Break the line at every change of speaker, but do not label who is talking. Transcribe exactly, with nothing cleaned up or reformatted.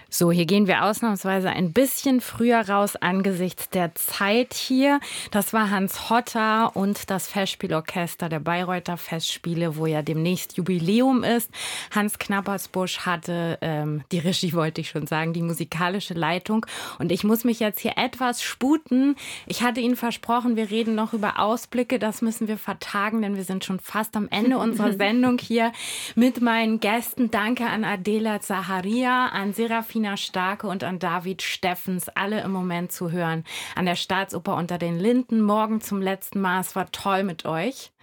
So, hier gehen wir ausnahmsweise ein bisschen früher raus angesichts der Zeit hier. Das war Hans Hotter und das Festspielorchester der Bayreuther Festspiele, wo ja demnächst Jubiläum ist. Hans Knappersbusch hatte ähm, die Regie, wollte ich schon sagen, die musikalische Leitung. Und ich muss mich jetzt hier etwas sputen. Ich hatte Ihnen versprochen, wir reden noch über Ausblicke. Das müssen wir vertagen, denn wir sind schon fast am Ende unserer Sendung hier mit meinen Gästen. Danke an Adela Zaharia, an Serafina Starke und an David Steffens, alle im Moment zu hören an der Staatsoper unter den Linden. Morgen zum letzten Mal. Es war toll mit euch.